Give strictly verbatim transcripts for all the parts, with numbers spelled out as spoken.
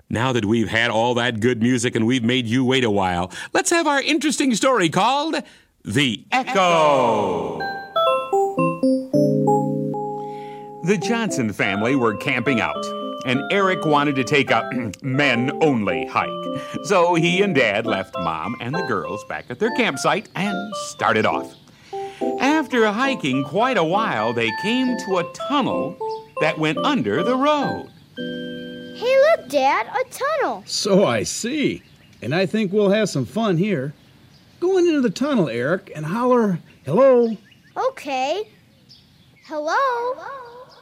Now that we've had all that good music and we've made you wait a while, let's have our interesting story called The Echo. The Johnson family were camping out, and Eric wanted to take a men-only hike. So he and Dad left Mom and the girls back at their campsite and started off. After hiking quite a while, they came to a tunnel that went under the road. Hey, look, Dad, a tunnel. So I see. And I think we'll have some fun here. Go into the tunnel, Eric, and holler, hello. Okay. Hello? Hello?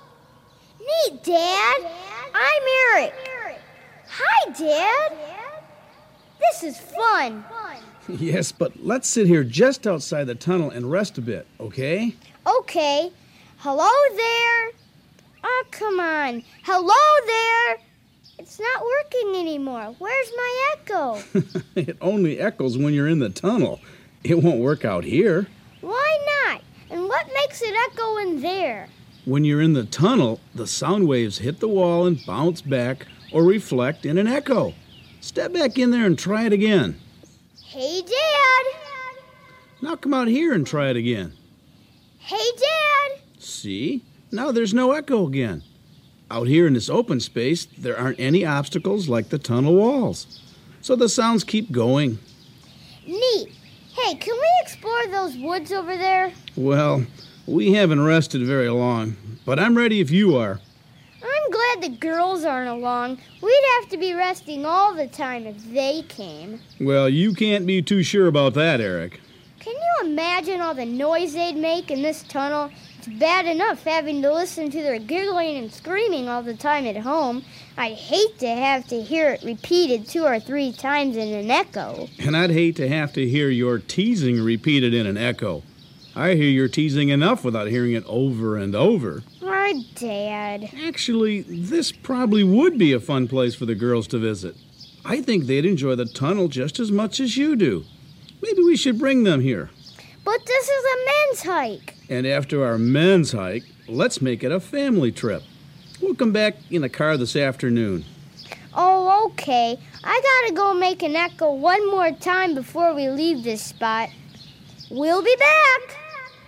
Neat, Dad. Dad. I'm Eric. Eric. Hi, Dad. Dad. This is fun. fun. Yes, but let's sit here just outside the tunnel and rest a bit, okay? Okay. Hello there. Oh, come on. Hello there. It's not working anymore. Where's my echo? It only echoes when you're in the tunnel. It won't work out here. Why not? And what makes it echo in there? When you're in the tunnel, the sound waves hit the wall and bounce back or reflect in an echo. Step back in there and try it again. Hey, Dad. Now come out here and try it again. Hey, Dad. See? Now there's no echo again. Out here in this open space, there aren't any obstacles like the tunnel walls. So the sounds keep going. Neat. Hey, can we explore those woods over there? Well, we haven't rested very long, but I'm ready if you are. I'm glad the girls aren't along. We'd have to be resting all the time if they came. Well, you can't be too sure about that, Eric. Can you imagine all the noise they'd make in this tunnel? It's bad enough having to listen to their giggling and screaming all the time at home. I'd hate to have to hear it repeated two or three times in an echo. And I'd hate to have to hear your teasing repeated in an echo. I hear your teasing enough without hearing it over and over. Our Dad. Actually, this probably would be a fun place for the girls to visit. I think they'd enjoy the tunnel just as much as you do. Maybe we should bring them here. But this is a men's hike. And after our men's hike, let's make it a family trip. We'll come back in a car this afternoon. Oh, okay. I gotta go make an echo one more time before we leave this spot. We'll be back.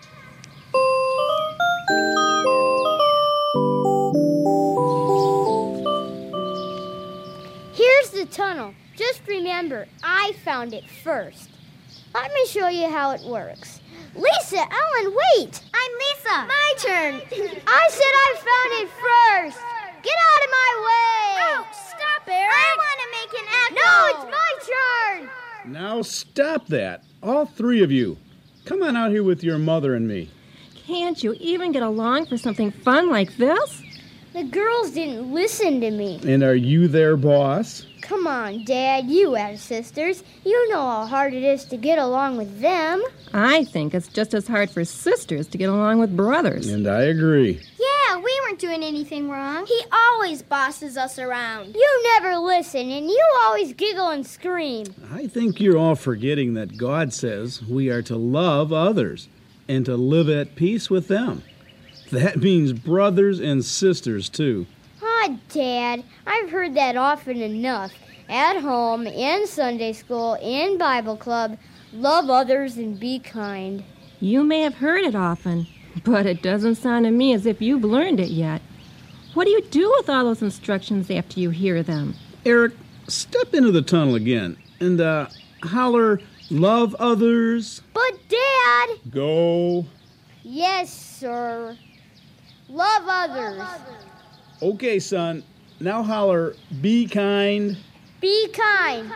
Here's the tunnel. Just remember, I found it first. Let me show you how it works. Lisa, Ellen, wait! I'm Lisa. My turn. I said I found it first. Get out of my way. Oh, stop, Eric. I want to make an echo. No, it's my turn. Now stop that. All three of you. Come on out here with your mother and me. Can't you even get along for something fun like this? The girls didn't listen to me. And are you their boss? Come on, Dad, you have sisters. You know how hard it is to get along with them. I think it's just as hard for sisters to get along with brothers. And I agree. Yeah, we weren't doing anything wrong. He always bosses us around. You never listen, and you always giggle and scream. I think you're all forgetting that God says we are to love others and to live at peace with them. That means brothers and sisters, too. Ah, Dad, I've heard that often enough. At home, in Sunday school, in Bible club, love others and be kind. You may have heard it often, but it doesn't sound to me as if you've learned it yet. What do you do with all those instructions after you hear them? Eric, step into the tunnel again and uh, holler, love others. But, Dad! Go. Yes, sir. Love others. Love others. Okay, son. Now holler, be kind. Be kind.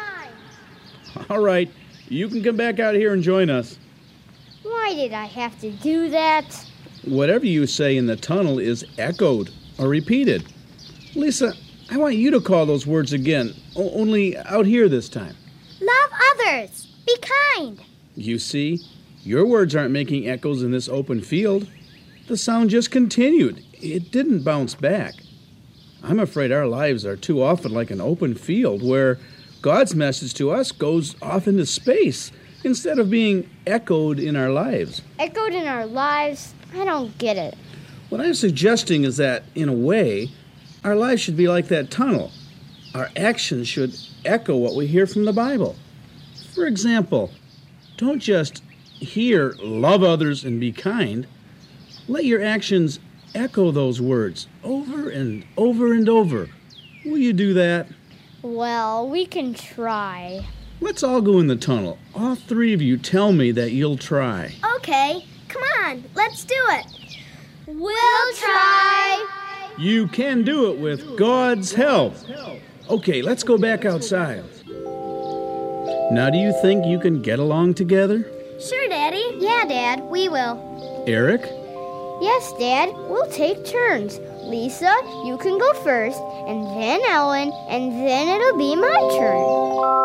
All right. You can come back out here and join us. Why did I have to do that? Whatever you say in the tunnel is echoed or repeated. Lisa, I want you to call those words again, o- only out here this time. Love others. Be kind. You see, your words aren't making echoes in this open field. The sound just continued. It didn't bounce back. I'm afraid our lives are too often like an open field where God's message to us goes off into space instead of being echoed in our lives. Echoed in our lives? I don't get it. What I'm suggesting is that, in a way, our lives should be like that tunnel. Our actions should echo what we hear from the Bible. For example, don't just hear, love others and be kind. Let your actions echo those words over and over and over. Will you do that? Well, we can try. Let's all go in the tunnel. All three of you tell me that you'll try. Okay, come on, let's do it. We'll try. You can do it with God's help. Okay, let's go back outside. Now, do you think you can get along together? Sure, Daddy. Yeah, Dad, we will. Eric? Yes, Dad, we'll take turns. Lisa, you can go first, and then Ellen, and then it'll be my turn.